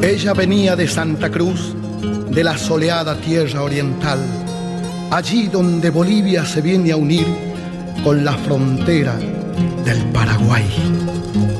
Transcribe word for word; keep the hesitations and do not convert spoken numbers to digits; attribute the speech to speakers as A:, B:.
A: Ella venía de Santa Cruz, de la soleada tierra oriental, allí donde Bolivia se viene a unir con la frontera del Paraguay.